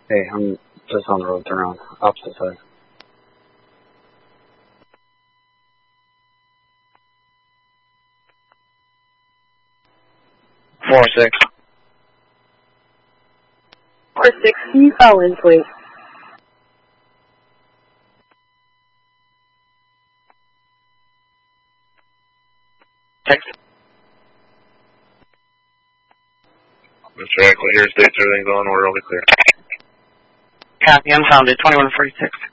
Hey, I'm just on the road. Turn around. Opposite side. 4-6. 4-6, can you call in, please? Text. Mr. Echo, here states everything's on. We're really clear. Copy, I'm founded 2146.